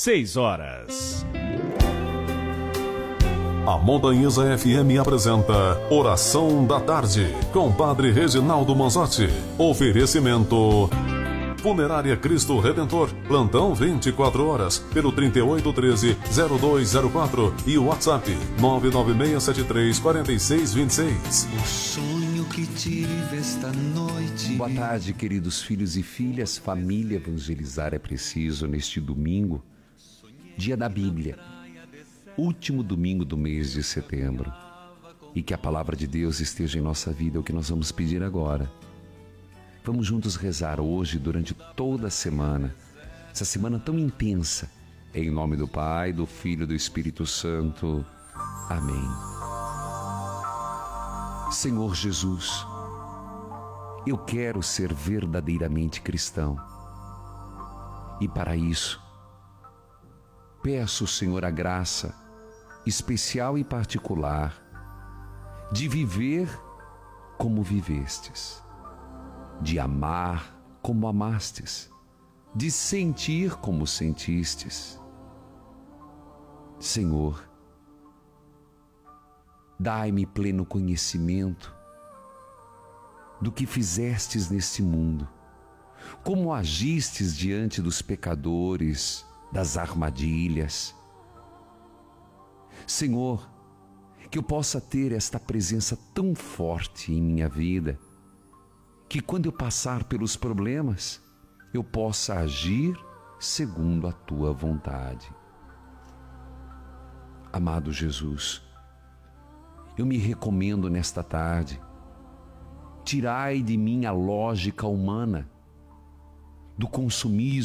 6 horas. A Montanhesa FM apresenta Oração da Tarde, com Padre Reginaldo Manzotti. Oferecimento Funerária Cristo Redentor, plantão 24 horas, pelo 3813-0204 e o WhatsApp 996734626. O sonho que tive esta noite. Boa tarde, queridos filhos e filhas. Família Evangelizar é Preciso neste domingo, dia da Bíblia, último domingo do mês de setembro. E que a palavra de Deus esteja em nossa vida, é o que nós vamos pedir agora. Vamos juntos rezar hoje, durante toda a semana, essa semana tão intensa. Em nome do Pai, do Filho e do Espírito Santo. Amém. Senhor Jesus, eu quero ser verdadeiramente cristão. E para isso, peço, Senhor, a graça especial e particular de viver como vivestes, de amar como amastes, de sentir como sentistes. Senhor, dai-me pleno conhecimento do que fizestes neste mundo, como agistes diante dos pecadores, das armadilhas. Senhor, que eu possa ter esta presença tão forte em minha vida, que quando eu passar pelos problemas, eu possa agir segundo a Tua vontade. Amado Jesus, eu me recomendo nesta tarde, tirai de mim a lógica humana do consumismo,